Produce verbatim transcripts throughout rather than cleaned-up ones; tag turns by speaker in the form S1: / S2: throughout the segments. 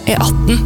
S1: E atten.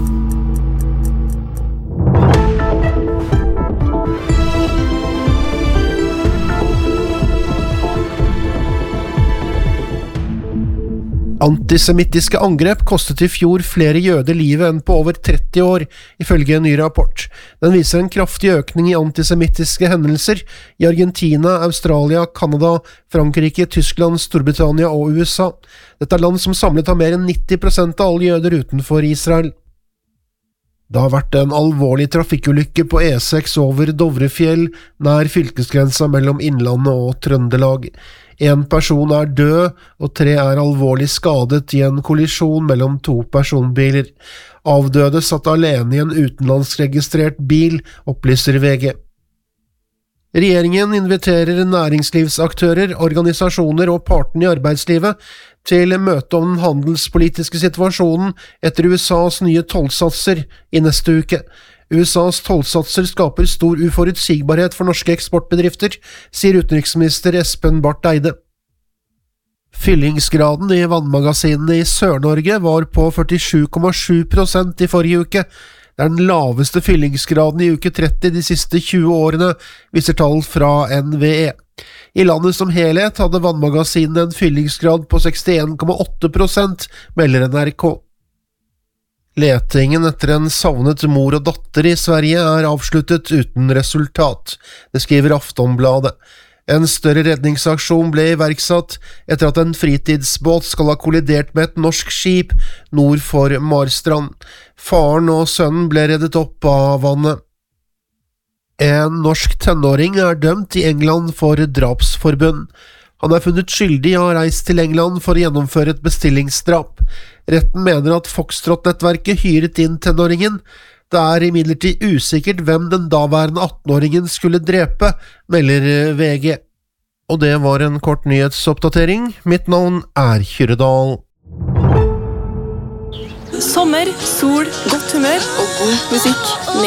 S2: Antisemittiske angrep kostet i fjor flere jøder livet enn på over tretti år, ifølge en ny rapport. Den viser en kraftig økning i antisemittiske hendelser i Argentina, Australia, Kanada, Frankrike, Tyskland, Storbritannia og U S A. Dette er land som samlet har mer enn nitti prosent av alle jøder utenfor Israel. Det har vært en alvorlig trafikkulykke på E seks over Dovrefjell, nær fylkesgrensa mellom Innlandet og Trøndelag. En person er død, og tre er alvorlig skadet i en kollisjon mellom to personbiler. Avdøde satt alene i en utenlandsregistrert bil, opplyser V G. Regjeringen inviterer næringslivsaktører, organisasjoner og partene i arbeidslivet til møte om den handelspolitiske situasjonen etter U S A's nye tollsatser i neste uke. U S A's tollsatser skaper stor uforutsigbarhet for norske eksportbedrifter, sier utenriksminister Espen Barth Eide. Fyllingsgraden i vannmagasinene i Sør-Norge var på førtisju komma sju prosent i forrige uke. Det er den laveste fyllingsgraden i uke tretti de siste tjue årene, viser tall fra N V E. I landet som helhet hadde vannmagasinene en fyllingsgrad på sekstien komma åtte prosent, melder N R K. Letingen etter en savnet mor og datter i Sverige er avsluttet uten resultat. Det skriver Aftonbladet. En større redningsaksjon ble iverksatt etter at en fritidsbåt skal ha kollidert med et norsk skip nord for Marstrand. Faren og sønnen ble reddet opp av vannet. En norsk tenåring er dømt i England for drapsforbund. Han er funnet skyldig og har reist til England for å gjennomføre et bestillingsdrap. Retten mener at Foxtrot-nettverket hyret inn tenåringen. Det er imidlertid usikkert hvem den daværende attenåringen skulle drepe, melder V G. Og det var en kort nyhetsoppdatering. Mitt navn er Kyrredal.
S1: Sommer, sol, godt humør og god musikk.